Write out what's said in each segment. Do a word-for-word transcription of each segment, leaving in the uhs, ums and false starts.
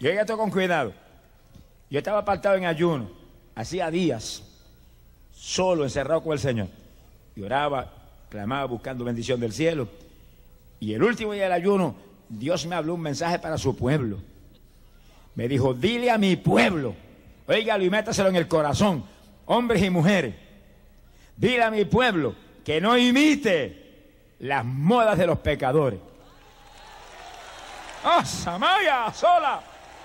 Y oiga esto con cuidado. Yo estaba apartado en ayuno, hacía días, solo, encerrado con el Señor. Y oraba, clamaba, buscando bendición del cielo. Y el último día del ayuno, Dios me habló un mensaje para su pueblo. Me dijo, dile a mi pueblo, óigalo y métaselo en el corazón, hombres y mujeres. Dile a mi pueblo que no imite las modas de los pecadores. ¡Ah, Samaya, sola!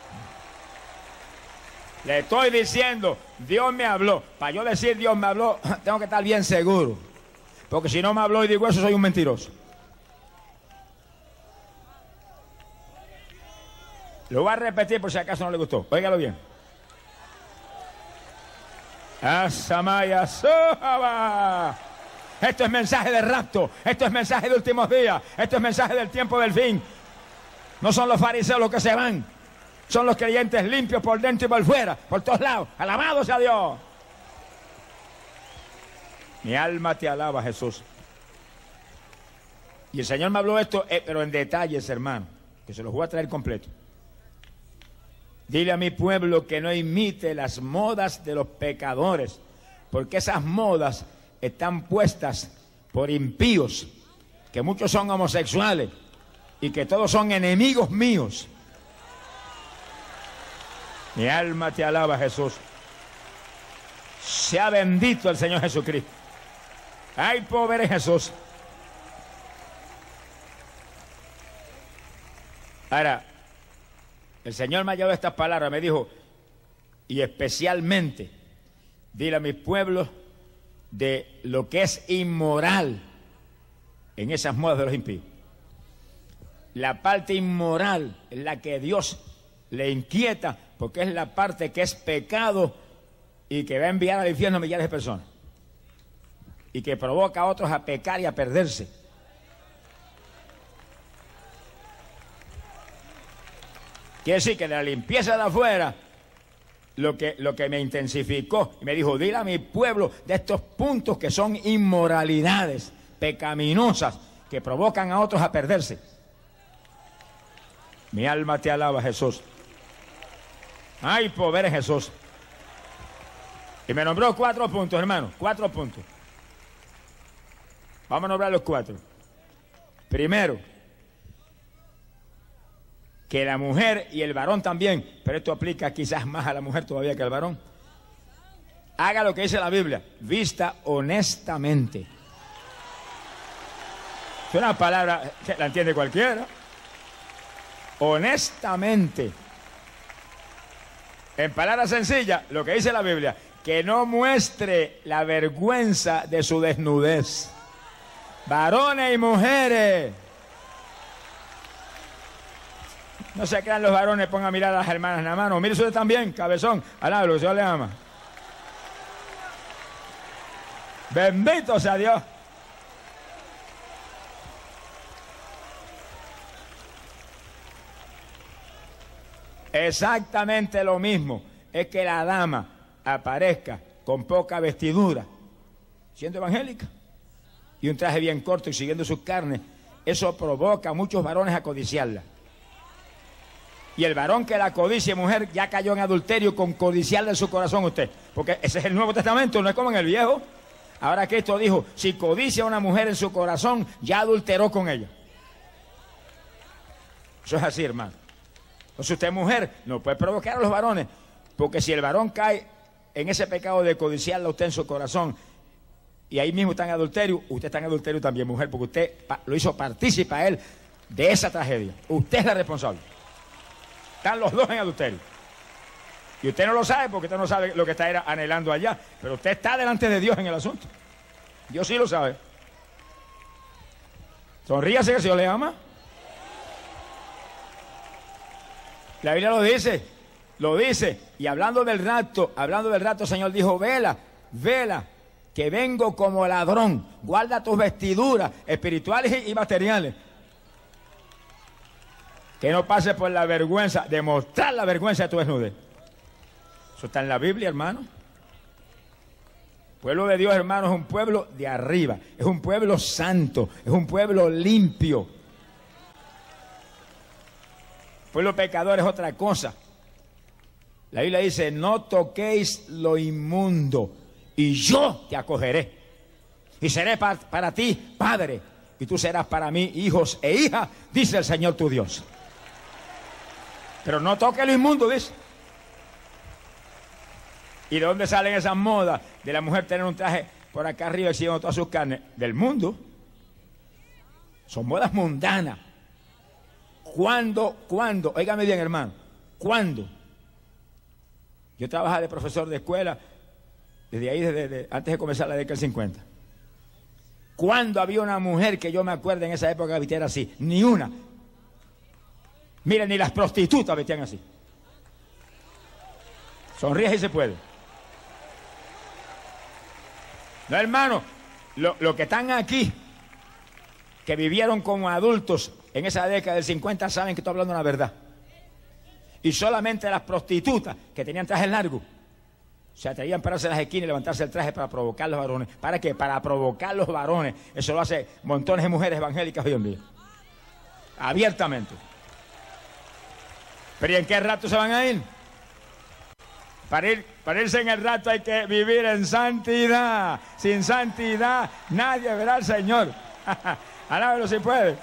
Le estoy diciendo, Dios me habló. Para yo decir Dios me habló, tengo que estar bien seguro. Porque si no me habló y digo eso, soy un mentiroso. Lo voy a repetir por si acaso no le gustó. Óigalo bien. Asamaya Sohaba. Esto es mensaje de rapto. Esto es mensaje de últimos días. Esto es mensaje del tiempo del fin. No son los fariseos los que se van. Son los creyentes limpios por dentro y por fuera. Por todos lados. Alabado sea Dios. Mi alma te alaba, Jesús. Y el Señor me habló esto, eh, pero en detalles, hermano. Que se los voy a traer completo. Dile a mi pueblo que no imite las modas de los pecadores, porque esas modas están puestas por impíos, que muchos son homosexuales y que todos son enemigos míos. Mi alma te alaba, Jesús. Sea bendito el Señor Jesucristo. Ay, pobre Jesús. Ahora, el Señor me ha llevado estas palabras, me dijo, y especialmente, dile a mis pueblos de lo que es inmoral en esas modas de los impíos. La parte inmoral es la que Dios le inquieta, porque es la parte que es pecado y que va a enviar al infierno a millares de personas. Y que provoca a otros a pecar y a perderse. Quiere decir que de la limpieza de afuera, lo que, lo que me intensificó, y me dijo, dile a mi pueblo de estos puntos que son inmoralidades pecaminosas, que provocan a otros a perderse. Mi alma te alaba, Jesús. Ay, pobre Jesús. Y me nombró cuatro puntos, hermano, cuatro puntos. Vamos a nombrar los cuatro. Primero, que la mujer y el varón también, pero esto aplica quizás más a la mujer todavía que al varón, haga lo que dice la Biblia, vista honestamente. Es una palabra que la entiende cualquiera. Honestamente. En palabras sencillas, lo que dice la Biblia, que no muestre la vergüenza de su desnudez. Varones y mujeres. No se crean los varones, pongan a mirar a las hermanas en la mano. Mire usted también, cabezón. Alá, lo que Dios le ama. Bendito sea Dios. Exactamente lo mismo es que la dama aparezca con poca vestidura, siendo evangélica, y un traje bien corto y siguiendo sus carnes. Eso provoca a muchos varones a codiciarla. Y el varón que la codicia, mujer, ya cayó en adulterio con codiciarle en su corazón a usted. Porque ese es el Nuevo Testamento, no es como en el Viejo. Ahora Cristo dijo, si codicia a una mujer en su corazón, ya adulteró con ella. Eso es así, hermano. Entonces usted, mujer, no puede provocar a los varones. Porque si el varón cae en ese pecado de codiciarla a usted en su corazón, y ahí mismo está en adulterio, usted está en adulterio también, mujer, porque usted lo hizo partícipe a él de esa tragedia. Usted es la responsable. Están los dos en adulterio. Y usted no lo sabe porque usted no sabe lo que está anhelando allá. Pero usted está delante de Dios en el asunto. Dios sí lo sabe. Sonríase que el Señor le ama. La Biblia lo dice. Lo dice. Y hablando del rapto, hablando del rapto, el Señor dijo, vela, vela, que vengo como ladrón. Guarda tus vestiduras espirituales y materiales. Que no pases por la vergüenza, de mostrar la vergüenza de tu desnudez. Eso está en la Biblia, hermano. El pueblo de Dios, hermano, es un pueblo de arriba. Es un pueblo santo. Es un pueblo limpio. El pueblo pecador es otra cosa. La Biblia dice, no toquéis lo inmundo y yo te acogeré. Y seré pa para ti padre y tú serás para mí hijos e hijas, dice el Señor tu Dios. Pero no toques lo inmundo, dice. ¿Y de dónde salen esas modas de la mujer tener un traje por acá arriba exhibiendo todas sus carnes? Del mundo. Son modas mundanas. ¿Cuándo? ¿Cuándo? Óigame bien, hermano. ¿Cuándo? Yo trabajaba de profesor de escuela desde ahí, desde, desde, antes de comenzar la década del cincuenta. ¿Cuándo había una mujer que yo me acuerdo en esa época que vistiera así? Ni una. Miren, ni las prostitutas vestían así. Sonríe si se puede. No, hermano, lo, lo que están aquí, que vivieron como adultos en esa década del cincuenta, saben que estoy hablando la verdad. Y solamente las prostitutas que tenían trajes largos se atrevían a pararse en las esquinas y levantarse el traje para provocar a los varones. ¿Para qué? Para provocar a los varones. Eso lo hace montones de mujeres evangélicas hoy en día. Abiertamente. ¿Pero y en qué rato se van a ir? Para, ir, para irse en el rato hay que vivir en santidad. Sin santidad nadie verá al Señor. Alábelo si puede.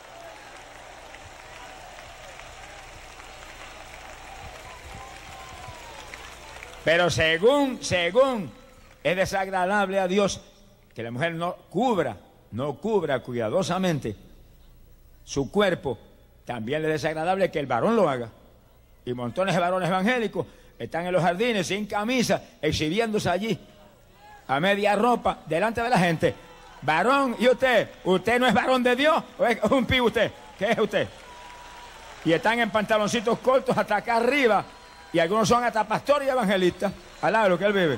Pero según, según es desagradable a Dios que la mujer no cubra, no cubra cuidadosamente su cuerpo, también le es desagradable que el varón lo haga. Y montones de varones evangélicos están en los jardines sin camisa, exhibiéndose allí a media ropa delante de la gente. Varón, ¿y usted? ¿Usted no es varón de Dios? ¿O es un pibe usted? ¿Qué es usted? Y están en pantaloncitos cortos hasta acá arriba. Y algunos son hasta pastores y evangelistas. Alá lo que él vive.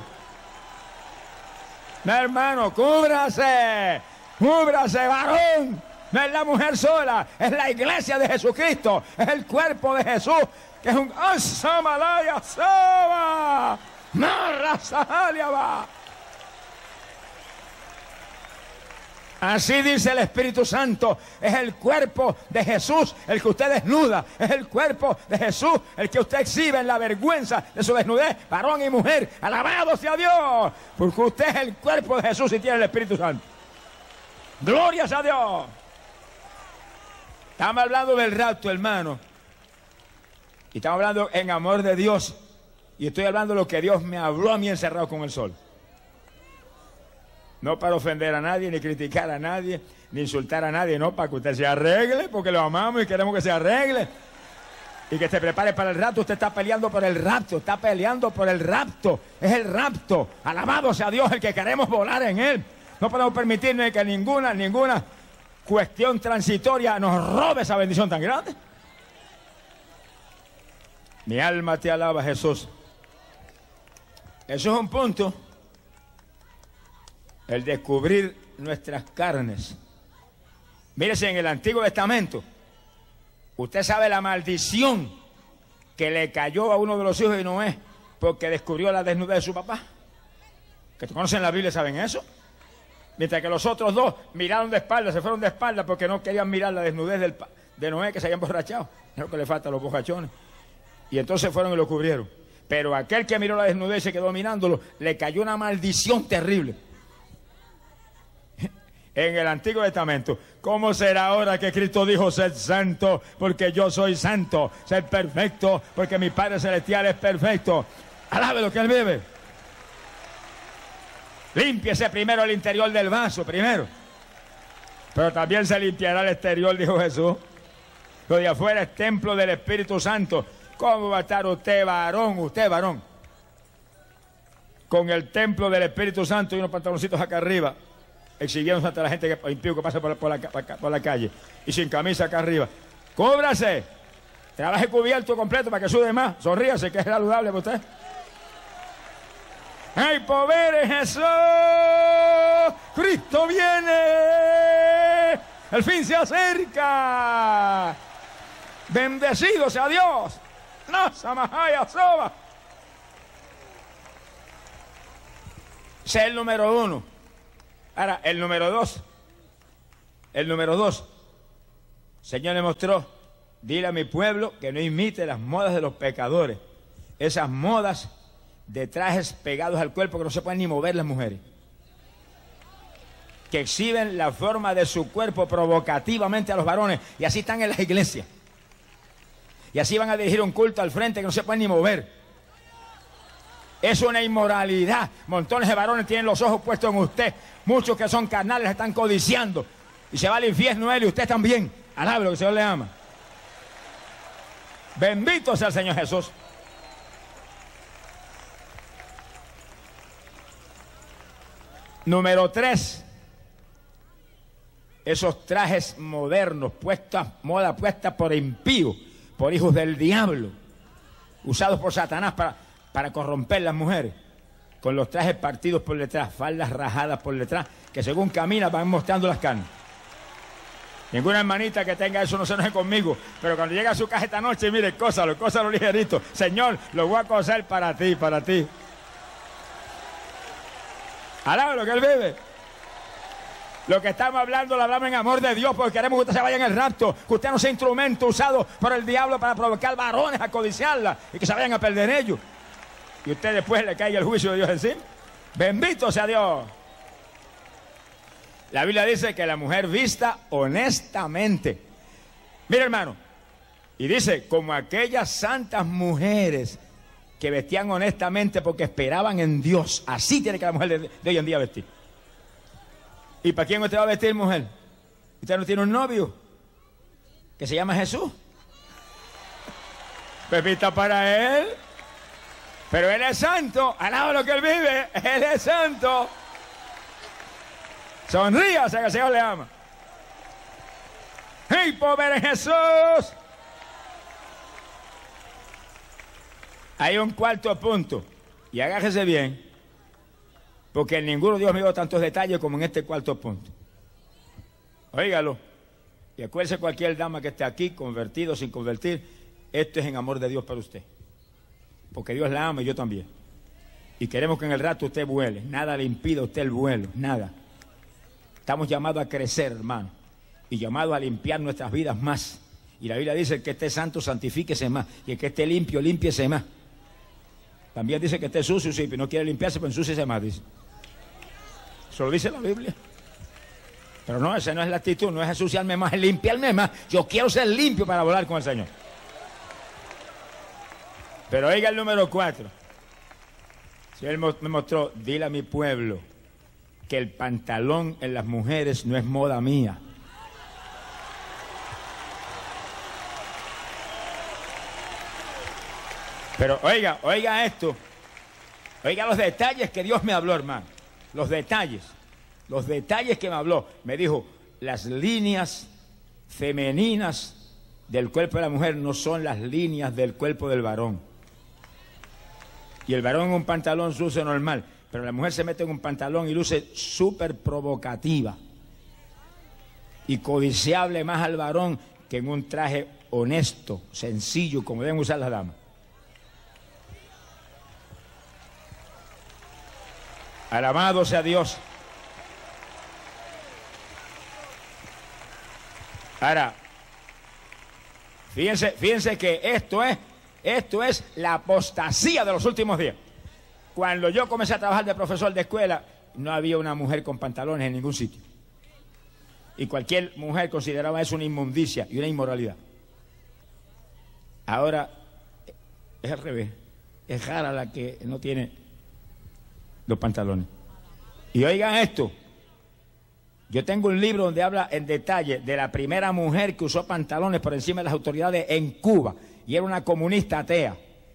No, hermano, cúbrase. Cúbrase, varón. No es la mujer sola, es la iglesia de Jesucristo. Es el cuerpo de Jesús. Que es un Asamalaya Saba. Marra Sahaliaba. Así dice el Espíritu Santo, es el cuerpo de Jesús el que usted desnuda, es el cuerpo de Jesús el que usted exhibe en la vergüenza de su desnudez, varón y mujer, alabado sea Dios, porque usted es el cuerpo de Jesús y tiene el Espíritu Santo. Glorias a Dios. Estamos hablando del rapto, hermano, y estamos hablando en amor de Dios, y estoy hablando de lo que Dios me habló a mí encerrado con el sol. No para ofender a nadie, ni criticar a nadie, ni insultar a nadie, no, para que usted se arregle, porque lo amamos y queremos que se arregle. Y que se prepare para el rapto. Usted está peleando por el rapto, está peleando por el rapto. Es el rapto. Alabado sea Dios, el que queremos volar en Él. No podemos permitirnos que ninguna, ninguna cuestión transitoria nos robe esa bendición tan grande. Mi alma te alaba, Jesús. Eso es un punto. El descubrir nuestras carnes. Mírese, en el Antiguo Testamento, usted sabe la maldición que le cayó a uno de los hijos de Noé porque descubrió la desnudez de su papá. Que conocen la Biblia, ¿saben eso? Mientras que los otros dos miraron de espalda, se fueron de espalda porque no querían mirar la desnudez del, de Noé, que se habían borrachado. Es lo que le falta a los borrachones. Y entonces fueron y lo cubrieron. Pero aquel que miró la desnudez y se quedó mirándolo, le cayó una maldición terrible. En el Antiguo Testamento, ¿cómo será ahora que Cristo dijo, sed santo, porque yo soy santo, sed perfecto, porque mi Padre Celestial es perfecto? Alabe lo que Él vive. Límpiese primero el interior del vaso, primero. Pero también se limpiará el exterior, dijo Jesús. Lo de afuera es templo del Espíritu Santo. ¿Cómo va a estar usted, varón, usted, varón, con el templo del Espíritu Santo y unos pantaloncitos acá arriba, exhibiéndose ante la gente que, impío que pasa por la, por, la, por la calle, y sin camisa acá arriba? ¡Cúbrase! Trabaje cubierto completo para que sude más. Sonríase, que es saludable para usted. ¡Ay, poder es Jesús! ¡Cristo viene! ¡El fin se acerca! ¡Bendecido sea Dios! ¡No, Samahaya Soba! Ese es el número uno. Ahora, el número dos. El número dos. El Señor le mostró, dile a mi pueblo que no imite las modas de los pecadores. esas modas de trajes pegados al cuerpo que no se pueden ni mover las mujeres, que exhiben la forma de su cuerpo provocativamente a los varones, y así están en las iglesias. Y así van a dirigir un culto al frente que no se pueden ni mover. Es una inmoralidad. Montones de varones tienen los ojos puestos en usted. Muchos que son carnales están codiciando. Y se va al infierno él y usted también. Alabe lo que el Señor le ama. Bendito sea el Señor Jesús. Número tres. Esos trajes modernos, puestas, moda puesta por impíos, por hijos del diablo, usados por Satanás para, para corromper las mujeres, con los trajes partidos por detrás, faldas rajadas por detrás, que según caminan van mostrando las carnes. Ninguna hermanita que tenga eso no se enoje conmigo, pero cuando llega a su casa esta noche, mire, cósalo, cósalo ligerito. Señor, lo voy a coser para ti, para ti. Alaba lo que Él vive. Lo que estamos hablando lo hablamos en amor de Dios, porque queremos que usted se vaya en el rapto, que usted no sea instrumento usado por el diablo para provocar varones a codiciarla y que se vayan a perder ellos. Y usted después le caiga el juicio de Dios encima. Bendito sea Dios. La Biblia dice que la mujer vista honestamente. Mira, hermano, y dice, como aquellas santas mujeres que vestían honestamente porque esperaban en Dios. Así tiene que la mujer de, de hoy en día vestir. ¿Y para quién usted va a vestir, mujer? Usted no tiene un novio que se llama Jesús. Pepita para él. Pero Él es santo. Alaba lo que Él vive. Él es santo. Sonríe, o sea que el Señor le ama. ¡Hey, pobre Jesús! Hay un cuarto punto. Y agárjese bien. Porque en ninguno Dios me dio tantos detalles como en este cuarto punto. Óigalo. Y acuérdese cualquier dama que esté aquí, convertido o sin convertir, esto es en amor de Dios para usted. Porque Dios la ama y yo también. Y queremos que en el rato usted vuele. Nada le impida a usted el vuelo, nada. Estamos llamados a crecer, hermano. Y llamados a limpiar nuestras vidas más. Y la Biblia dice que esté santo, santifíquese más. Y el que esté limpio, límpiese más. También dice que esté sucio, sí, pero no quiere limpiarse, pero ensúciese más, dice. Eso lo dice la Biblia. Pero no, esa no es la actitud, no es ensuciarme más, es limpiarme más. Yo quiero ser limpio para volar con el Señor. Pero oiga el número cuatro. Si Él me mostró, dile a mi pueblo que el pantalón en las mujeres no es moda mía. Pero oiga, oiga esto. Oiga los detalles que Dios me habló, hermano. Los detalles. Los detalles que me habló. Me dijo, las líneas femeninas del cuerpo de la mujer no son las líneas del cuerpo del varón. Y el varón en un pantalón luce normal, pero la mujer se mete en un pantalón y luce súper provocativa. Y codiciable más al varón que en un traje honesto, sencillo, como deben usar las damas. Alabado sea Dios. Ahora, fíjense, fíjense que esto es, esto es la apostasía de los últimos días. Cuando yo comencé a trabajar de profesor de escuela, no había una mujer con pantalones en ningún sitio. Y cualquier mujer consideraba eso una inmundicia y una inmoralidad. Ahora es al revés. Es rara la que no tiene los pantalones. Y oigan esto. Yo tengo un libro donde habla en detalle de la primera mujer que usó pantalones por encima de las autoridades en Cuba. Y era una comunista atea.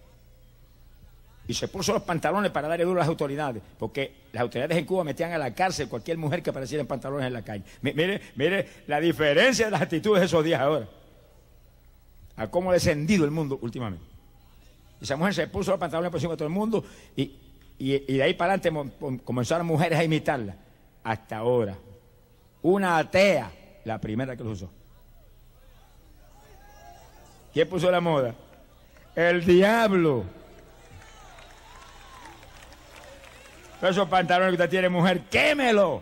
Y se puso los pantalones para darle duro a las autoridades. Porque las autoridades en Cuba metían a la cárcel cualquier mujer que apareciera en pantalones en la calle. Mire, mire la diferencia de las actitudes de esos días ahora. A cómo ha descendido el mundo últimamente. Esa mujer se puso los pantalones por encima de todo el mundo y, y, y de ahí para adelante comenzaron mujeres a imitarla. Hasta ahora. Una atea, la primera que los usó. ¿Quién puso la moda? El diablo. Esos pantalones que usted tiene, mujer, quémelo.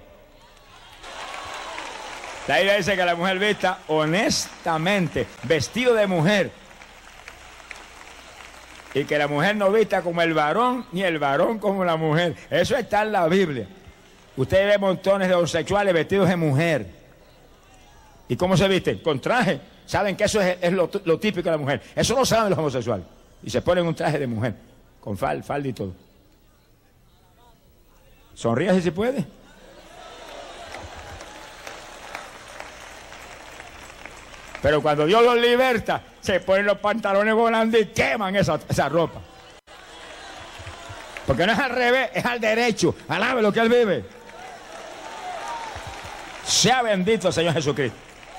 La Biblia dice que la mujer vista honestamente, vestido de mujer. Y que la mujer no vista como el varón, ni el varón como la mujer. Eso está en la Biblia. Usted ve montones de homosexuales vestidos de mujer. ¿Y cómo se visten? Con traje. Saben que eso es, es lo, lo típico de la mujer. Eso no saben los homosexuales. Y se ponen un traje de mujer, con fal, falda y todo. Sonríe si se puede. Pero cuando Dios los liberta, se ponen los pantalones volando y queman esa, esa ropa. Porque no es al revés, es al derecho. Alabe lo que Él vive. Sea bendito el Señor Jesucristo.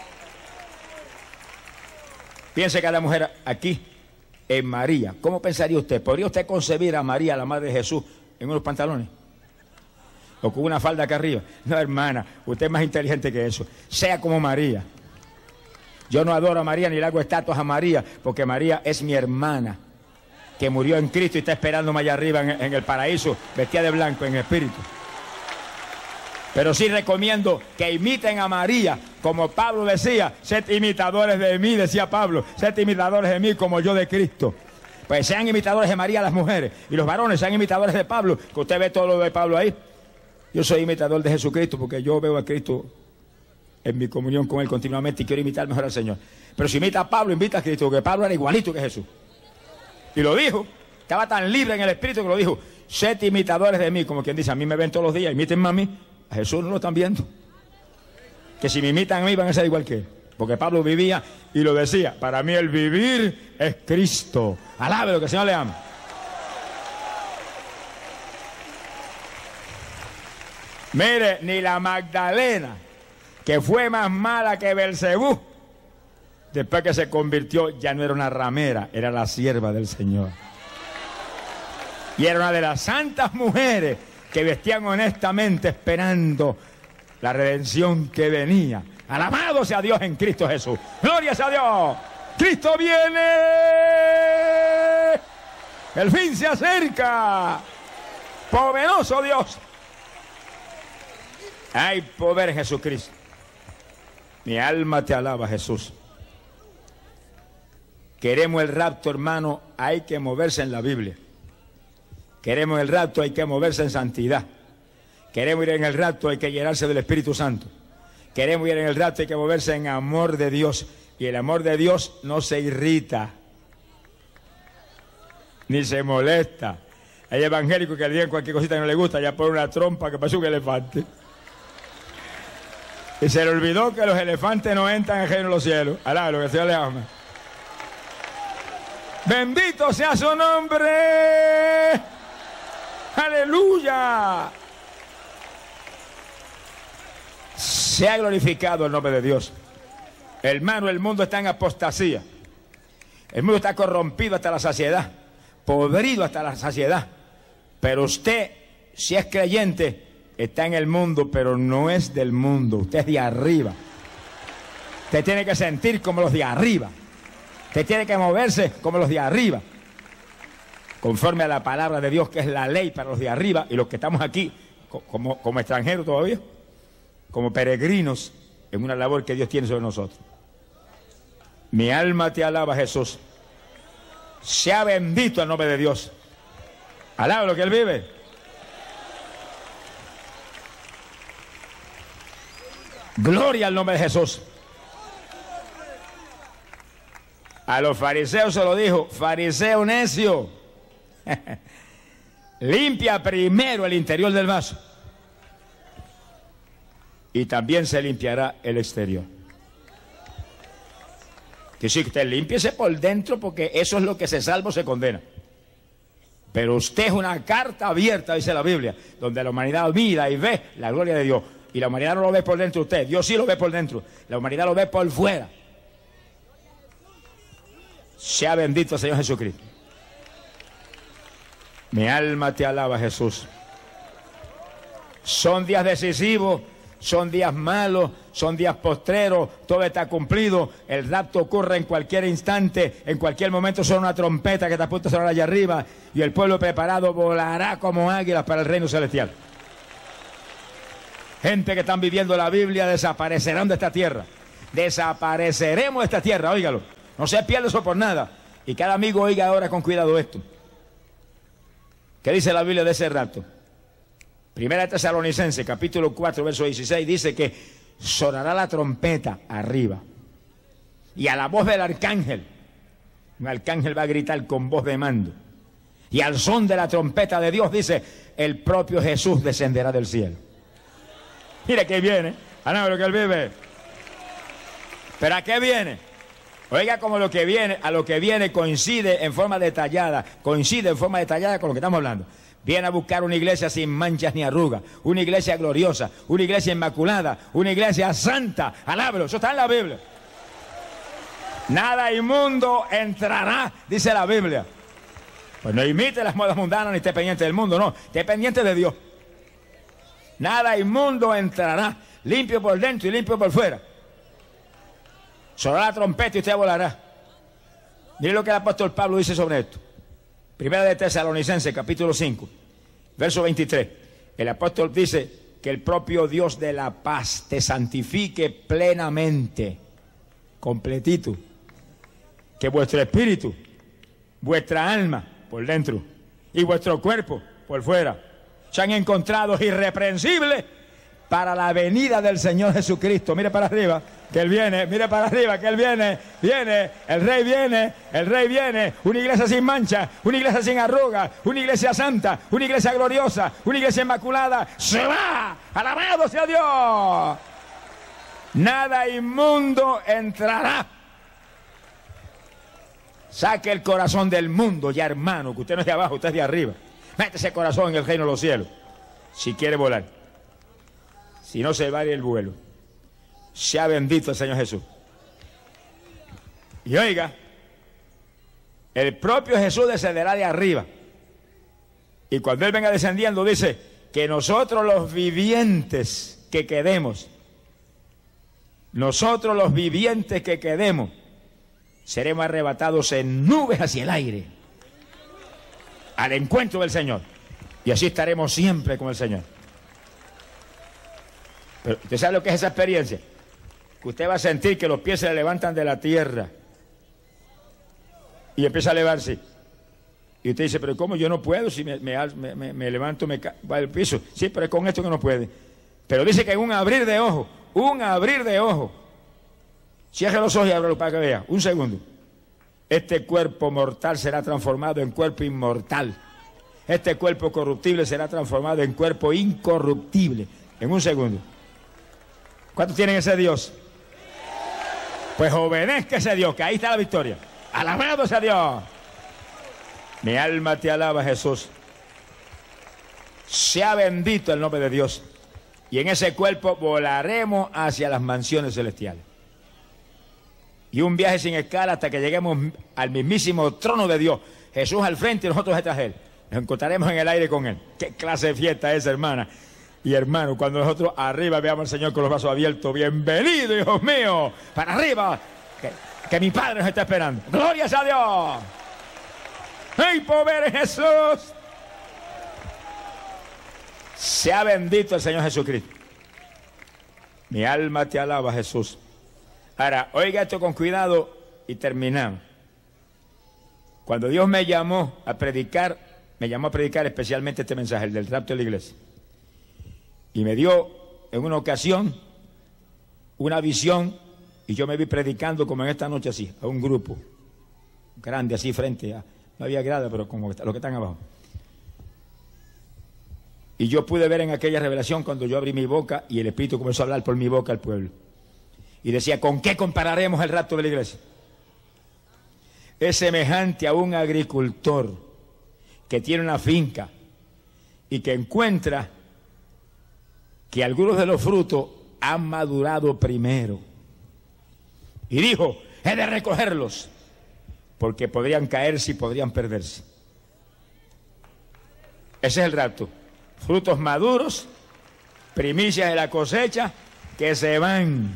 Piense cada mujer aquí en María. ¿Cómo pensaría usted? ¿Podría usted concebir a María, la madre de Jesús, en unos pantalones? ¿O con una falda acá arriba? No, hermana, usted es más inteligente que eso. Sea como María. Yo no adoro a María ni le hago estatuas a María, porque María es mi hermana, que murió en Cristo y está esperándome allá arriba en, en el paraíso, vestida de blanco en espíritu. Pero sí recomiendo que imiten a María, como Pablo decía, sed imitadores de mí, decía Pablo, sed imitadores de mí como yo de Cristo. Pues sean imitadores de María las mujeres, y los varones sean imitadores de Pablo, que usted ve todo lo de Pablo ahí. Yo soy imitador de Jesucristo porque yo veo a Cristo en mi comunión con Él continuamente y quiero imitar mejor al Señor. Pero si imita a Pablo, invita a Cristo, porque Pablo era igualito que Jesús. Y lo dijo, estaba tan libre en el espíritu que lo dijo, sed imitadores de mí, como quien dice, a mí me ven todos los días, imítenme a mí. A Jesús no lo están viendo. Que si me imitan a mí van a ser igual que Él. Porque Pablo vivía y lo decía, para mí el vivir es Cristo. Alabe lo que el Señor le ama. Mire, ni la Magdalena, que fue más mala que Belcebú, después que se convirtió, ya no era una ramera, era la sierva del Señor. Y era una de las santas mujeres que vestían honestamente esperando la redención que venía. Alabado sea Dios en Cristo Jesús. Gloria sea a Dios. Cristo viene. El fin se acerca. Poderoso Dios. Hay poder en Jesucristo. Mi alma te alaba, Jesús. Queremos el rapto, hermano, hay que moverse en la Biblia. Queremos el rapto, hay que moverse en santidad. Queremos ir en el rapto, hay que llenarse del Espíritu Santo. Queremos ir en el rapto, hay que moverse en amor de Dios. Y el amor de Dios no se irrita, ni se molesta. Hay evangélicos que le digan cualquier cosita que no le gusta, ya pone una trompa que parece un elefante. Y se le olvidó que los elefantes no entran en el reino de los cielos. Alá, lo que el Señor le ama. Bendito sea su nombre. ¡Aleluya! Se ha glorificado el nombre de Dios. Hermano, el mundo está en apostasía. El mundo está corrompido hasta la saciedad, podrido hasta la saciedad. Pero usted, si es creyente, está en el mundo, pero no es del mundo. Usted es de arriba. Usted tiene que sentir como los de arriba. Usted tiene que moverse como los de arriba, conforme a la palabra de Dios, que es la ley para los de arriba, y los que estamos aquí como, como extranjeros todavía, como peregrinos en una labor que Dios tiene sobre nosotros. Mi alma te alaba, Jesús. Sea bendito el nombre de Dios. Alaba lo que Él vive. Gloria al nombre de Jesús. A los fariseos se lo dijo, fariseo necio, limpia primero el interior del vaso y también se limpiará el exterior. Que si usted límpiese por dentro, porque eso es lo que se salva o se condena. Pero usted es una carta abierta, dice la Biblia, donde la humanidad mira y ve la gloria de Dios. Y la humanidad no lo ve por dentro usted, Dios sí lo ve por dentro. La humanidad lo ve por fuera. Sea bendito el Señor Jesucristo. Mi alma te alaba, Jesús. Son días decisivos, son días malos, son días postreros, todo está cumplido. El rapto ocurre en cualquier instante, en cualquier momento suena una trompeta que está a punto de sonar allá arriba y el pueblo preparado volará como águilas para el reino celestial. Gente que están viviendo la Biblia desaparecerán de esta tierra. Desapareceremos de esta tierra, óigalo. No se pierda eso por nada. Y cada amigo oiga ahora con cuidado esto. ¿Qué dice la Biblia de ese rapto? Primera de Tesalonicenses, capítulo cuatro, verso dieciséis, dice que sonará la trompeta arriba. Y a la voz del arcángel, un arcángel va a gritar con voz de mando. Y al son de la trompeta de Dios, dice, el propio Jesús descenderá del cielo. Mire que viene, a lo que él vive. ¿Pero a qué viene? Oiga, como lo que viene, a lo que viene coincide en forma detallada, coincide en forma detallada con lo que estamos hablando. Viene a buscar una iglesia sin manchas ni arrugas, una iglesia gloriosa, una iglesia inmaculada, una iglesia santa. Alábelo, eso está en la Biblia. Nada inmundo entrará, dice la Biblia. Pues no imite las modas mundanas ni esté pendiente del mundo, no, esté pendiente de Dios. Nada inmundo entrará, limpio por dentro y limpio por fuera. Sonará la trompeta y usted volará. Mire lo que el apóstol Pablo dice sobre esto. Primera de Tesalonicenses, capítulo cinco, verso veintitrés. El apóstol dice que el propio Dios de la paz te santifique plenamente, completito. Que vuestro espíritu, vuestra alma por dentro y vuestro cuerpo por fuera sean encontrados irreprensibles para la venida del Señor Jesucristo. Mire para arriba, que Él viene, mire para arriba, que Él viene, viene, el Rey viene, el Rey viene, una iglesia sin mancha, una iglesia sin arrugas, una iglesia santa, una iglesia gloriosa, una iglesia inmaculada, se va, alabado sea Dios. Nada inmundo entrará. Saque el corazón del mundo ya, hermano, que usted no es de abajo, usted es de arriba. Mete ese corazón en el reino de los cielos, si quiere volar. Si no, se va a ir el vuelo. Sea bendito el Señor Jesús. Y oiga, el propio Jesús descenderá de arriba. Y cuando Él venga descendiendo, dice que nosotros los vivientes que quedemos, nosotros los vivientes que quedemos, seremos arrebatados en nubes hacia el aire, al encuentro del Señor. Y así estaremos siempre con el Señor. Pero ¿usted sabe lo que es esa experiencia? Que usted va a sentir que los pies se le levantan de la tierra y empieza a elevarse. Y usted dice, pero ¿cómo yo no puedo? Si me, me, me, me levanto, me va al piso. Sí, pero es con esto que no puede. Pero dice que en un abrir de ojos, un abrir de ojos. Cierre los ojos y ábrelo para que vea. Un segundo. Este cuerpo mortal será transformado en cuerpo inmortal. Este cuerpo corruptible será transformado en cuerpo incorruptible. En un segundo. ¿Cuántos tienen ese Dios? Pues obedezca ese Dios, que ahí está la victoria. Alabado sea Dios. Mi alma te alaba, Jesús. Sea bendito el nombre de Dios. Y en ese cuerpo volaremos hacia las mansiones celestiales. Y un viaje sin escala hasta que lleguemos al mismísimo trono de Dios. Jesús al frente y nosotros detrás de Él. Nos encontraremos en el aire con Él. ¿Qué clase de fiesta es, hermana? Y hermano, cuando nosotros arriba veamos al Señor con los brazos abiertos, bienvenido, hijos míos, para arriba, que, que mi Padre nos está esperando. ¡Gloria a Dios! ¡Ay, pobre Jesús! Sea bendito el Señor Jesucristo. Mi alma te alaba, Jesús. Ahora, oiga esto con cuidado y terminamos. Cuando Dios me llamó a predicar, me llamó a predicar especialmente este mensaje, el del rapto de la iglesia. Y me dio en una ocasión una visión y yo me vi predicando como en esta noche así, a un grupo grande así frente a, no había grada, pero como los que están abajo. Y yo pude ver en aquella revelación cuando yo abrí mi boca y el Espíritu comenzó a hablar por mi boca al pueblo. Y decía, ¿con qué compararemos el rapto de la iglesia? Es semejante a un agricultor que tiene una finca y que encuentra que algunos de los frutos han madurado primero. Y dijo, he de recogerlos, porque podrían caerse y podrían perderse. Ese es el rapto. Frutos maduros, primicias de la cosecha, que se van.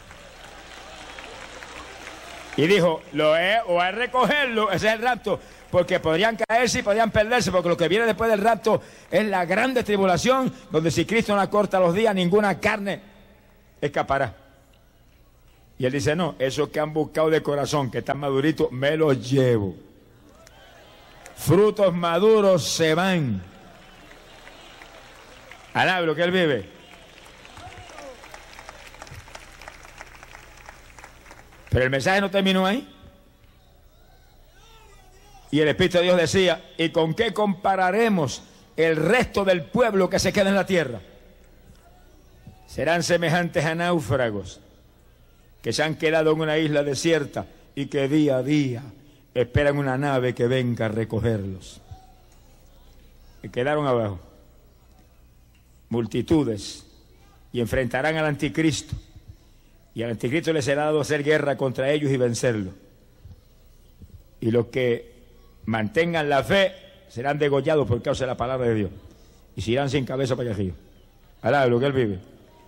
Y dijo, lo he, o a recogerlo, ese es el rapto, porque podrían caerse y podrían perderse, porque lo que viene después del rapto es la grande tribulación, donde si Cristo no acorta los días, ninguna carne escapará. Y él dice, no, esos que han buscado de corazón, que están maduritos, me los llevo. Frutos maduros se van. Alaba lo que él vive. Pero el mensaje no terminó ahí. Y el Espíritu de Dios decía, ¿y con qué compararemos el resto del pueblo que se queda en la tierra? Serán semejantes a náufragos que se han quedado en una isla desierta y que día a día esperan una nave que venga a recogerlos. Y quedaron abajo multitudes y enfrentarán al anticristo, y al anticristo les será dado hacer guerra contra ellos y vencerlo. Y los que mantengan la fe serán degollados por causa de la palabra de Dios y se irán sin cabeza para allá arriba. Alá, lo que él vive.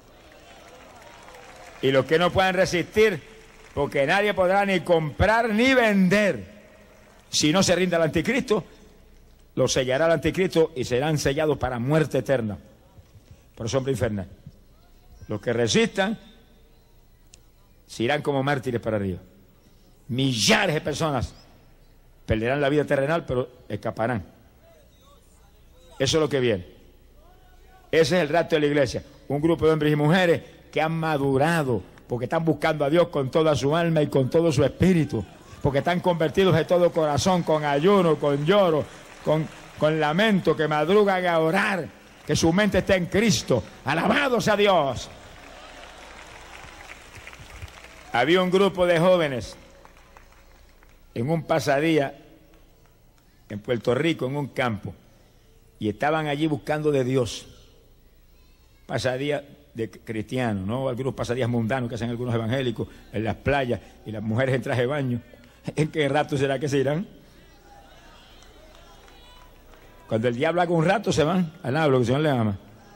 Y los que no puedan resistir, porque nadie podrá ni comprar ni vender si no se rinde al anticristo, los sellará el anticristo y serán sellados para muerte eterna, por sombra infernal. Los que resistan se irán como mártires para arriba. Millares de personas perderán la vida terrenal, pero escaparán. Eso es lo que viene. Ese es el rapto de la iglesia. Un grupo de hombres y mujeres que han madurado, porque están buscando a Dios con toda su alma y con todo su espíritu, porque están convertidos de todo corazón, con ayuno, con lloro, con, con lamento, que madrugan a orar, que su mente está en Cristo. Alabado sea Dios. Había un grupo de jóvenes en un pasadía en Puerto Rico, en un campo, y estaban allí buscando de Dios. Pasadía de cristianos, no algunos pasadías mundanos que hacen algunos evangélicos en las playas y las mujeres en traje de baño. ¿En qué rato será que se irán? Cuando el diablo haga un rato se van al hablo que el Señor le ama.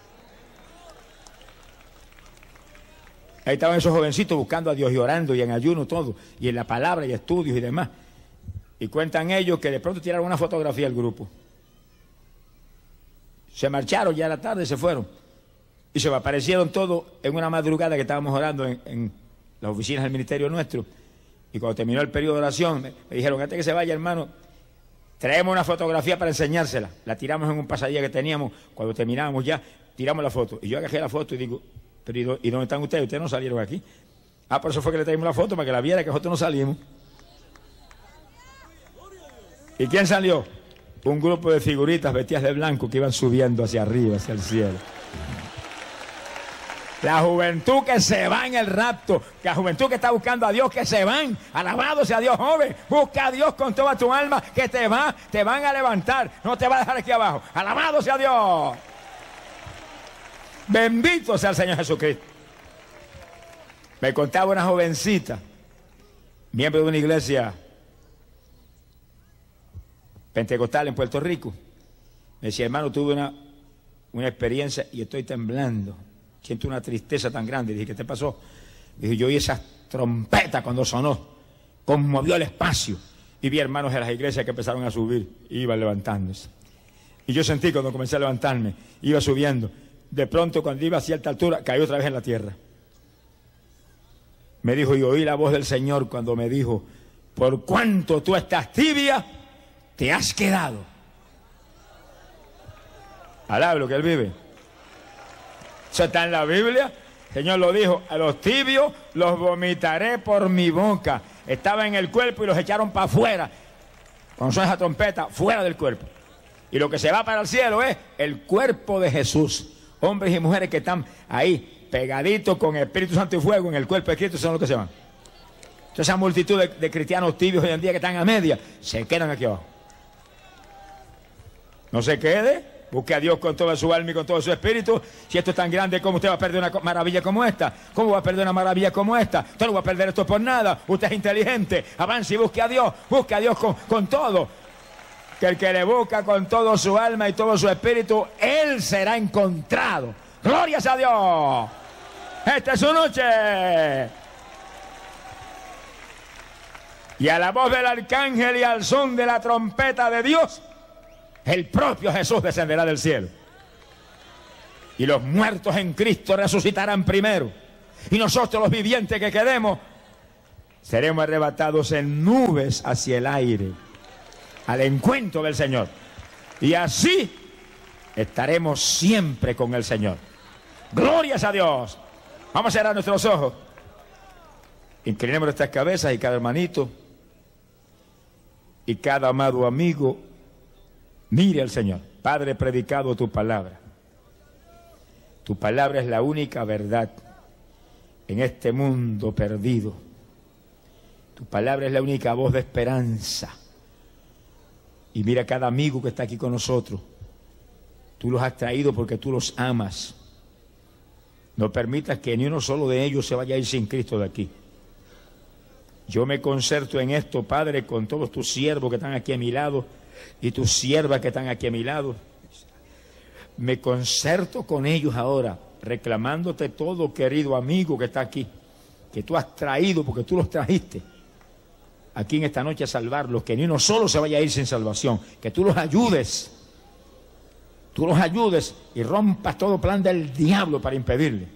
Ahí estaban esos jovencitos buscando a Dios y orando y en ayuno todo, y en la palabra y estudios y demás. Y cuentan ellos que de pronto tiraron una fotografía al grupo. Se marcharon ya a la tarde y se fueron. Y se aparecieron todos en una madrugada que estábamos orando en, en las oficinas del ministerio nuestro. Y cuando terminó el periodo de oración, me, me dijeron, antes que se vaya, hermano, traemos una fotografía para enseñársela. La tiramos en un pasadía que teníamos. Cuando terminábamos ya, tiramos la foto. Y yo agarré la foto y digo, pero ¿y, do, ¿y dónde están ustedes? Ustedes no salieron aquí. Ah, por eso fue que le traímos la foto, para que la viera, que nosotros no salimos. ¿Y quién salió? Un grupo de figuritas vestidas de blanco que iban subiendo hacia arriba, hacia el cielo. La juventud que se va en el rapto, la juventud que está buscando a Dios, que se van. Alabado sea Dios, joven. Busca a Dios con toda tu alma, que te va, te van a levantar. No te va a dejar aquí abajo. Alabado sea Dios. Bendito sea el Señor Jesucristo. Me contaba una jovencita, miembro de una iglesia pentecostal en Puerto Rico. Me decía, hermano, tuve una, una experiencia y estoy temblando. Siento una tristeza tan grande. Dije, ¿qué te pasó? Dije, yo oí esa trompeta cuando sonó. Conmovió el espacio. Y vi hermanos de las iglesias que empezaron a subir. Iban levantándose. Y yo sentí cuando comencé a levantarme, iba subiendo. De pronto, cuando iba a cierta altura, caí otra vez en la tierra. Me dijo, y oí la voz del Señor cuando me dijo, por cuanto tú estás tibia, te has quedado. Alaba lo que Él vive. Eso está en la Biblia. El Señor lo dijo, a los tibios los vomitaré por mi boca. Estaba en el cuerpo y los echaron para afuera. Cuando suena esa trompeta, fuera del cuerpo. Y lo que se va para el cielo es el cuerpo de Jesús. Hombres y mujeres que están ahí, pegaditos con Espíritu Santo y fuego en el cuerpo de Cristo, son los que se van. Entonces esa multitud de, de cristianos tibios hoy en día que están a media, se quedan aquí abajo. No se quede. Busque a Dios con toda su alma y con todo su espíritu. Si esto es tan grande, ¿cómo usted va a perder una maravilla como esta? ¿Cómo va a perder una maravilla como esta? Usted no va a perder esto por nada. Usted es inteligente. Avance y busque a Dios. Busque a Dios con, con todo. Que el que le busca con todo su alma y todo su espíritu, Él será encontrado. ¡Glorias a Dios! ¡Esta es su noche! Y a la voz del arcángel y al son de la trompeta de Dios, el propio Jesús descenderá del cielo. Y los muertos en Cristo resucitarán primero. Y nosotros los vivientes que quedemos, seremos arrebatados en nubes hacia el aire, al encuentro del Señor. Y así estaremos siempre con el Señor. ¡Glorias a Dios! Vamos a cerrar nuestros ojos. Inclinemos nuestras cabezas y cada hermanito y cada amado amigo mire al Señor. Padre, he predicado tu palabra. Tu palabra es la única verdad en este mundo perdido. Tu palabra es la única voz de esperanza. Y mira a cada amigo que está aquí con nosotros. Tú los has traído porque tú los amas. No permitas que ni uno solo de ellos se vaya a ir sin Cristo de aquí. Yo me concerto en esto, Padre, con todos tus siervos que están aquí a mi lado y tus siervas que están aquí a mi lado. Me concerto con ellos ahora, reclamándote todo, querido amigo que está aquí, que tú has traído porque tú los trajiste aquí en esta noche a salvarlos, que ni uno solo se vaya a ir sin salvación, que tú los ayudes, tú los ayudes y rompas todo plan del diablo para impedirle.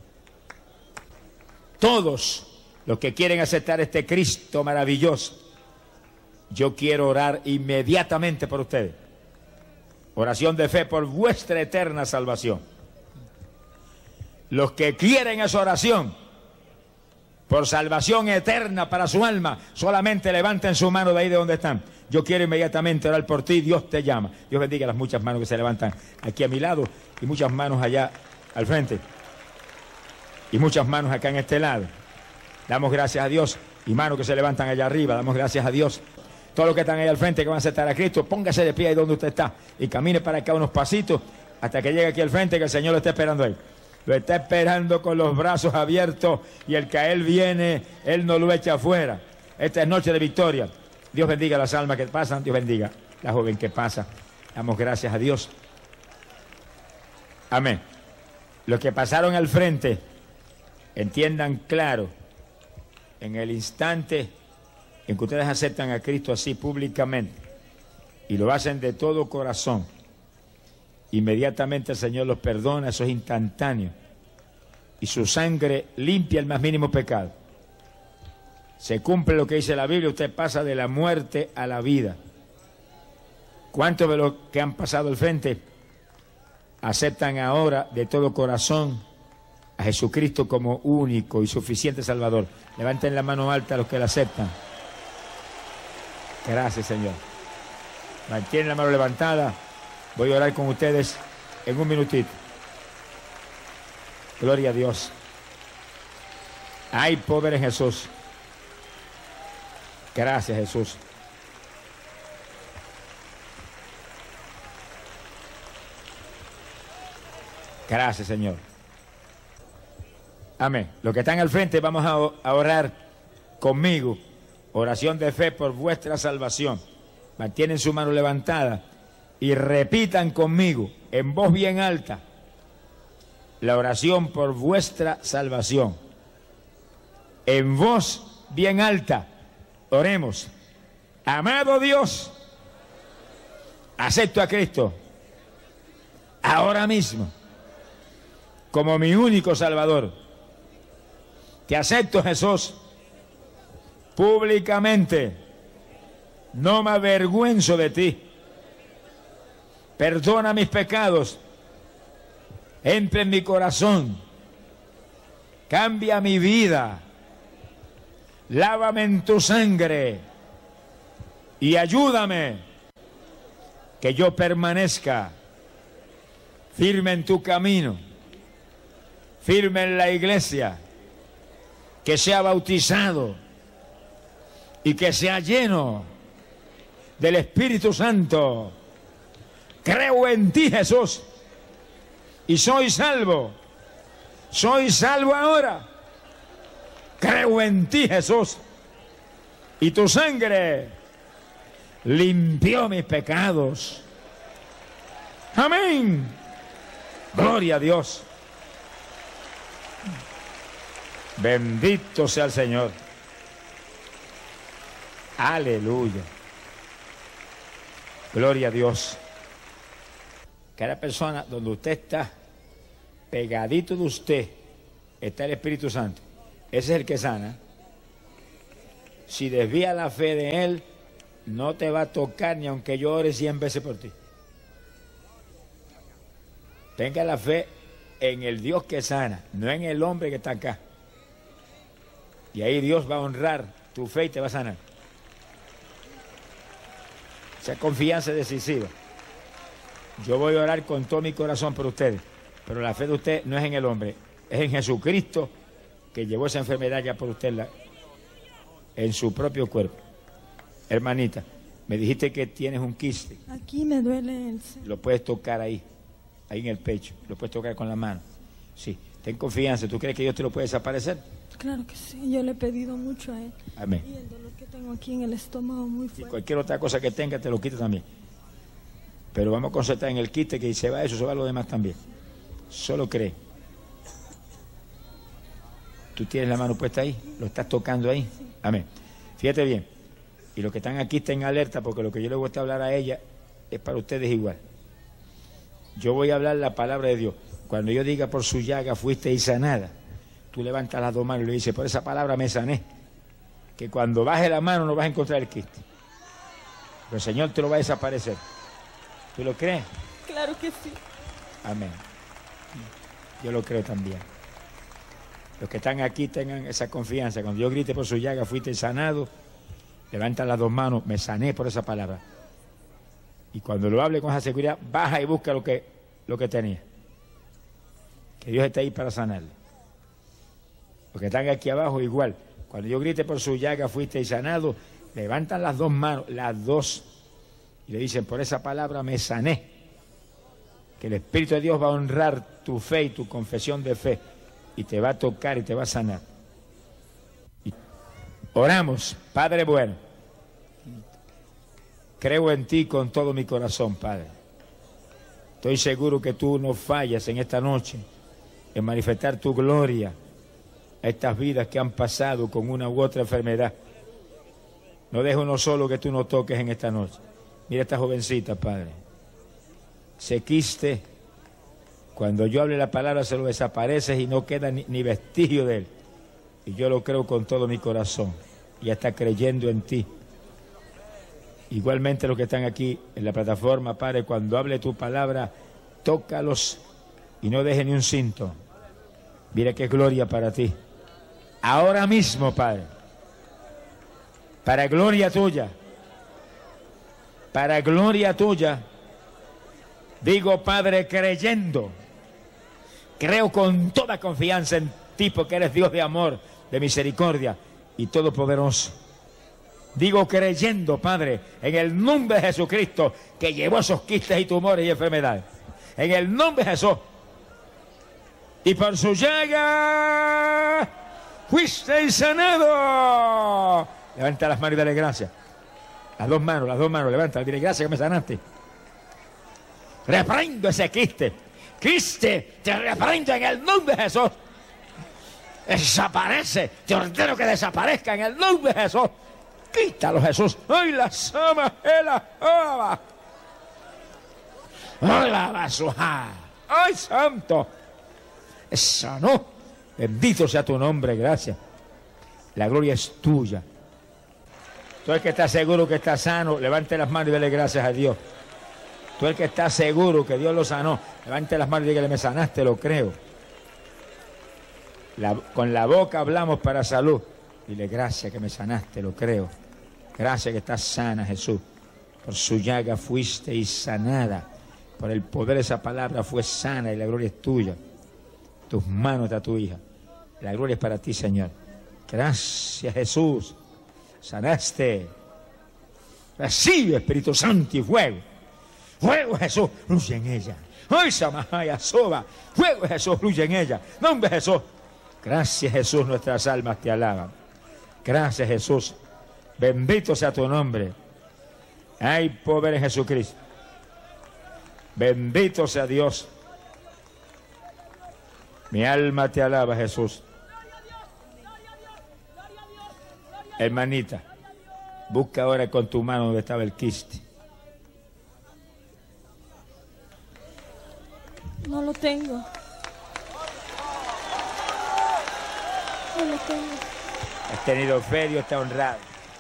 Todos los que quieren aceptar este Cristo maravilloso, yo quiero orar inmediatamente por ustedes. Oración de fe por vuestra eterna salvación. Los que quieren esa oración por salvación eterna para su alma, solamente levanten su mano de ahí de donde están. Yo quiero inmediatamente orar por ti. Dios te llama. Dios bendiga las muchas manos que se levantan aquí a mi lado y muchas manos allá al frente y muchas manos acá en este lado. Damos gracias a Dios. Y manos que se levantan allá arriba, damos gracias a Dios. Todos los que están ahí al frente que van a aceptar a Cristo, póngase de pie ahí donde usted está y camine para acá unos pasitos hasta que llegue aquí al frente, que el Señor lo está esperando ahí. Lo está esperando con los brazos abiertos y el que a Él viene, Él no lo echa afuera. Esta es noche de victoria. Dios bendiga las almas que pasan, Dios bendiga la joven que pasa. Damos gracias a Dios. Amén. Los que pasaron al frente, entiendan claro, en el instante en que ustedes aceptan a Cristo así públicamente y lo hacen de todo corazón, inmediatamente el Señor los perdona, eso es instantáneo, y su sangre limpia el más mínimo pecado. Se cumple lo que dice la Biblia, usted pasa de la muerte a la vida. ¿Cuántos de los que han pasado al frente aceptan ahora de todo corazón a Jesucristo como único y suficiente Salvador? Levanten la mano alta a los que la aceptan. Gracias, Señor. Mantienen la mano levantada. Voy a orar con ustedes en un minutito. Gloria a Dios. Hay poder en Jesús. Gracias, Jesús. Gracias, Señor. Amén. Los que están al frente, vamos a, a orar conmigo. Oración de fe por vuestra salvación. Mantienen su mano levantada y repitan conmigo en voz bien alta la oración por vuestra salvación. En voz bien alta, oremos. Amado Dios, acepto a Cristo ahora mismo como mi único Salvador. Te acepto, Jesús, públicamente. No me avergüenzo de ti. Perdona mis pecados. Entra en mi corazón. Cambia mi vida. Lávame en tu sangre. Y ayúdame que yo permanezca firme en tu camino, firme en la iglesia, que sea bautizado y que sea lleno del Espíritu Santo. Creo en ti, Jesús, y soy salvo. Soy salvo ahora. Creo en ti, Jesús, y tu sangre limpió mis pecados. Amén. Gloria a Dios. Bendito sea el Señor. Aleluya. Gloria a Dios. Cada persona donde usted está, pegadito de usted, está el Espíritu Santo. Ese es el que sana. si desvía la fe de él, no te va a tocar ni aunque yo ore cien veces por ti. Tenga la fe en el Dios que sana, no en el hombre que está acá. Y ahí Dios va a honrar tu fe y te va a sanar. Esa confianza es decisiva. Yo voy a orar con todo mi corazón por ustedes, pero la fe de usted no es en el hombre, es en Jesucristo, que llevó esa enfermedad ya por usted la, en su propio cuerpo. Hermanita, me dijiste que tienes un quiste. Aquí me duele el... Lo puedes tocar ahí, ahí en el pecho, lo puedes tocar con la mano. Sí, ten confianza. ¿Tú crees que Dios te lo puede desaparecer? Claro que sí, yo le he pedido mucho a él. Amén. Y el dolor que tengo aquí en el estómago muy fuerte. Y cualquier otra cosa que tenga te lo quita también. Pero vamos a concentrar en el quiste, que se va eso, se va lo demás también. Solo cree. Tú tienes la mano puesta ahí, lo estás tocando ahí. Sí. Amén. Fíjate bien. Y los que están aquí estén alerta, porque lo que yo le voy a hablar a ella es para ustedes igual. Yo voy a hablar la palabra de Dios. Cuando yo diga por su llaga fuiste y sanada, tú levantas las dos manos y le dices, por esa palabra me sané. Que cuando baje la mano no vas a encontrar el quiste. Pero el Señor te lo va a desaparecer. ¿Tú lo crees? Claro que sí. Amén. Yo lo creo también. Los que están aquí tengan esa confianza. Cuando yo grite por su llaga fuiste sanado, levantan las dos manos, me sané por esa palabra. Y cuando lo hable con esa seguridad, baja y busca lo que, lo que tenía. Que Dios está ahí para sanarle. Los que están aquí abajo igual. Cuando yo grite por su llaga fuiste sanado, levantan las dos manos, las dos, y le dicen, por esa palabra me sané. Que el Espíritu de Dios va a honrar tu fe y tu confesión de fe, y te va a tocar y te va a sanar. Y oramos, Padre bueno. Creo en ti con todo mi corazón, Padre. Estoy seguro que tú no fallas en esta noche en manifestar tu gloria a estas vidas que han pasado con una u otra enfermedad. No dejo uno solo que tú no toques en esta noche. Mira esta jovencita, Padre. Se quiste, cuando yo hable la palabra se lo desapareces y no queda ni, ni vestigio de él. Y yo lo creo con todo mi corazón. Ya está creyendo en ti. Igualmente los que están aquí en la plataforma, Padre, cuando hable tu palabra, tócalos y no deje ni un síntoma. Mira qué gloria para ti. Ahora mismo, Padre, para gloria tuya, para gloria tuya, digo, Padre, creyendo, creo con toda confianza en ti, porque eres Dios de amor, de misericordia y todopoderoso. Digo creyendo, Padre, en el nombre de Jesucristo, que llevó esos quistes y tumores y enfermedades. En el nombre de Jesús. Y por su llaga fuiste sanado. Levanta las manos y dale gracias. Las dos manos, las dos manos, levanta, dile gracias que me sanaste. Reprendo ese quiste. Quiste, te reprendo en el nombre de Jesús. Desaparece, te ordeno que desaparezca en el nombre de Jesús. Quítalo, Jesús. ¡Ay, la sama! ¡La ama! ¡Ay, la basuja! ¡Ay, santo! ¡Sanó! Bendito sea tu nombre, gracias. La gloria es tuya. Tú el que está seguro que está sano, levante las manos y dele gracias a Dios. Tú el que está seguro que Dios lo sanó, levante las manos y dígale, me sanaste, lo creo. La, con la boca hablamos para salud. Dile gracias que me sanaste, lo creo. Gracias que estás sana, Jesús. Por su llaga fuiste y sanada. Por el poder de esa palabra fue sana y la gloria es tuya. Tus manos está tu hija. La gloria es para ti, Señor. Gracias, Jesús. Sanaste. Recibe, Espíritu Santo y fuego. Fuego, Jesús, fluye en ella. ¡Ay, Samahaya, Soba! Fuego, Jesús, fluye en ella. Nombre de Jesús. Gracias, Jesús, nuestras almas te alaban. Gracias, Jesús. Bendito sea tu nombre. Hay poder en Jesucristo. Bendito sea Dios. Mi alma te alaba, Jesús. Hermanita, busca ahora con tu mano donde estaba el quiste. No lo tengo. No lo tengo. Has tenido fe, Dios te ha honrado.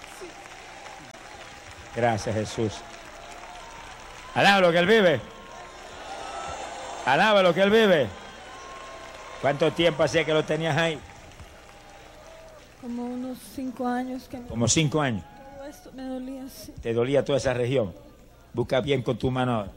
Gracias, Jesús. Alaba lo que Él vive. Alaba lo que Él vive. ¿Cuánto tiempo hacía que lo tenías ahí? Como unos cinco años que me... Como cinco años. Todo esto me dolía así. Te dolía toda esa región. Busca bien con tu mano ahora.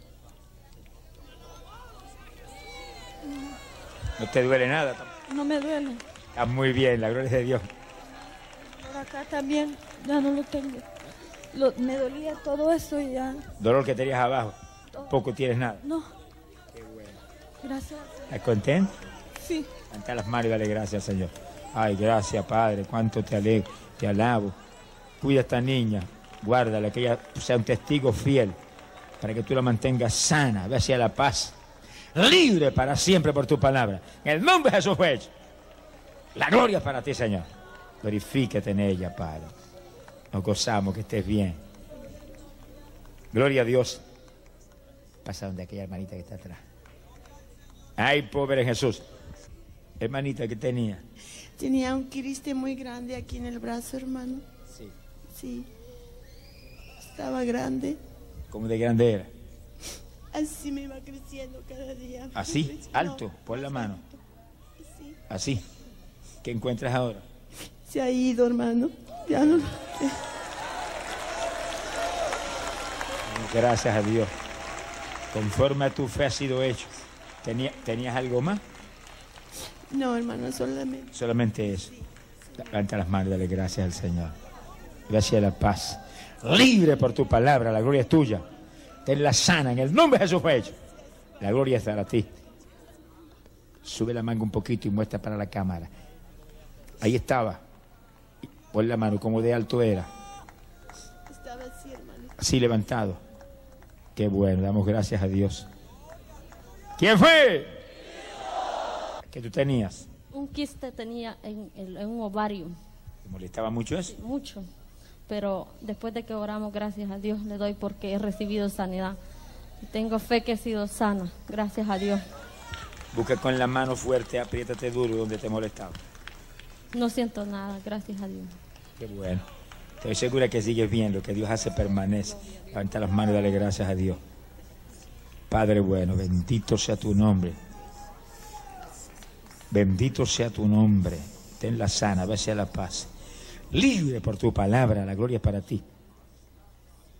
No te duele nada. No me duele. Estás muy bien, la gloria de Dios. Por acá también ya no lo tengo. Lo- me dolía todo eso y ya Dolor que tenías abajo. Tampoco tienes nada. no. Gracias. ¿Estás contento? Sí. Levanta las manos y dale gracias, Señor. Ay, gracias, Padre. Cuánto te alegro, te alabo. Cuida a esta niña. Guárdala, que ella sea un testigo fiel. Para que tú la mantengas sana. Ve hacia la paz. Libre para siempre por tu palabra. En el nombre de Jesús fue hecho. La gloria es para ti, Señor. Glorifícate en ella, Padre. Nos gozamos, que estés bien. Gloria a Dios. Pasa donde aquella hermanita que está atrás. Ay, pobre Jesús. Hermanita, ¿qué tenía? Tenía un quiste muy grande aquí en el brazo, hermano. Sí. Sí. Estaba grande. ¿Cómo de grande era? Así me iba creciendo cada día. ¿Así? No, ¿Alto? Pon la mano. Sí. ¿Así? ¿Qué encuentras ahora? Se ha ido, hermano. Ya no. Gracias a Dios. Conforme a tu fe ha sido hecho. ¿Tenía, ¿Tenías algo más? No, hermano, solamente. Solamente eso. Levanta las manos y dale gracias al Señor. Gracias a la paz. Libre por tu palabra, la gloria es tuya. Tenla sana, en el nombre de Jesús fue hecho. La gloria es para ti. Sube la manga un poquito y muestra para la cámara. Ahí estaba. Pon la mano, como de alto era. Estaba así, hermano. Así levantado. Qué bueno, damos gracias a Dios. ¿Quién fue? ¿Qué tú tenías? Un quiste tenía en, en- en un ovario, ¿Te molestaba mucho eso? mucho, pero después de que oramos, gracias a Dios le doy porque he recibido sanidad. Y tengo fe que he sido sana, gracias a Dios. Busca con la mano fuerte, apriétate duro donde te molestaba. No siento nada, gracias a Dios. Qué bueno. Estoy segura que sigues bien, lo que Dios hace permanece. Levanta las manos y dale gracias a Dios. Padre bueno, bendito sea tu nombre. Bendito sea tu nombre. Tenla sana, ve hacia la paz. Libre por tu palabra, la gloria es para ti.